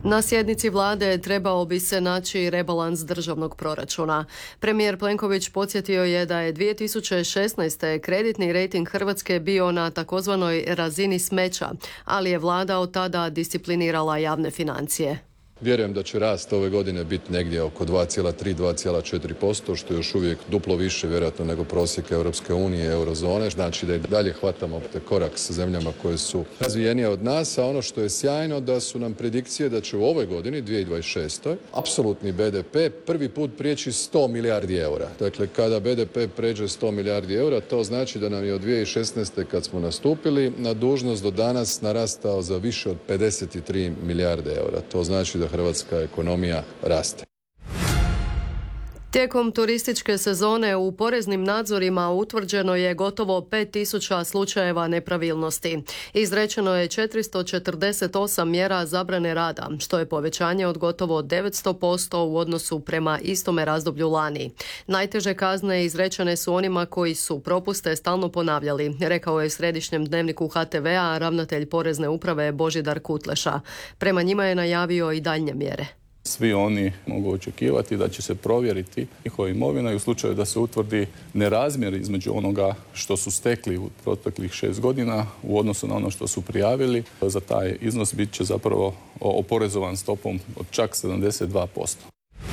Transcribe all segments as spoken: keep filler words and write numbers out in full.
Na sjednici vlade trebao bi se naći rebalans državnog proračuna. Premijer Plenković podsjetio je da je dvije tisuće šesnaeste. kreditni rejting Hrvatske bio na takozvanoj razini smeća, ali je vlada od tada disciplinirala javne financije. Vjerujem da će rast ove godine biti negdje oko dva zarez tri do dva zarez četiri posto, što je još uvijek duplo više vjerojatno nego prosjek Europske unije i eurozone. Znači da i dalje hvatamo te korak sa zemljama koje su razvijenije od nas, a ono što je sjajno da su nam predikcije da će u ovoj godini, dvije tisuće dvadeset šeste. apsolutni be de pe prvi put prijeći sto milijardi eura. Dakle, kada be de pe pređe sto milijardi eura, to znači da nam je od dvije tisuće šesnaeste. kad smo nastupili na dužnost do danas narastao za više od pedeset tri milijarde eura. To znači da hrvatska ekonomija raste. Tijekom turističke sezone u poreznim nadzorima utvrđeno je gotovo pet tisuća slučajeva nepravilnosti. Izrečeno je četiristo četrdeset osam mjera zabrane rada, što je povećanje od gotovo devetsto posto u odnosu prema istome razdoblju lani. Najteže kazne izrečene su onima koji su propuste stalno ponavljali, rekao je Središnjem dnevniku ha te vea ravnatelj Porezne uprave Božidar Kutleša. Prema njima je najavio i daljnje mjere. Svi oni mogu očekivati da će se provjeriti njihova imovina i u slučaju da se utvrdi nerazmjer između onoga što su stekli u proteklih šest godina u odnosu na ono što su prijavili, za taj iznos bit će zapravo oporezovan stopom od čak sedamdeset dva posto.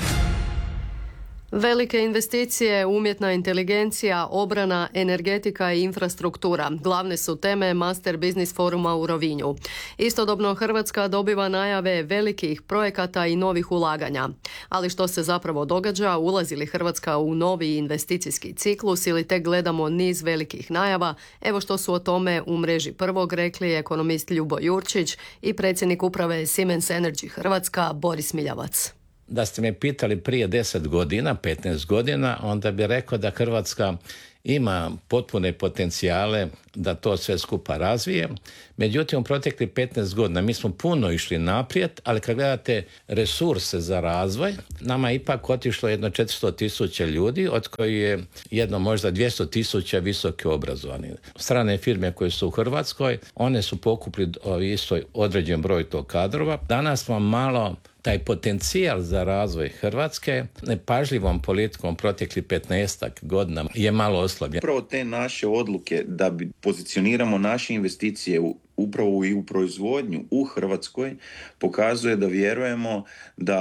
Velike investicije, umjetna inteligencija, obrana, energetika i infrastruktura glavne su teme Master Business foruma u Rovinju. Istodobno Hrvatska dobiva najave velikih projekata i novih ulaganja. Ali što se zapravo događa? Ulazi li Hrvatska u novi investicijski ciklus ili tek gledamo niz velikih najava? Evo što su o tome u mreži Prvog rekli ekonomist Ljubo Jurčić i predsjednik uprave Siemens Energy Hrvatska Boris Miljavac. Da ste me pitali prije deset godina, petnaest godina, onda bi rekao da Hrvatska ima potpune potencijale da to sve skupa razvije. Međutim, u proteklih petnaest godina mi smo puno išli naprijed, ali kad gledate resurse za razvoj, nama je ipak otišlo jedno četiristo tisuća ljudi, od koji je jedno možda dvjesto tisuća visoke obrazovani. Strane firme koje su u Hrvatskoj, one su pokupili isto određen broj tog kadrova. Danas smo malo taj potencijal za razvoj Hrvatske nepažljivom politikom proteklih petnaestak godina je malo oslabljen. Upravo te naše odluke da bi pozicioniramo naše investicije u, upravo i u proizvodnju u Hrvatskoj pokazuje da vjerujemo da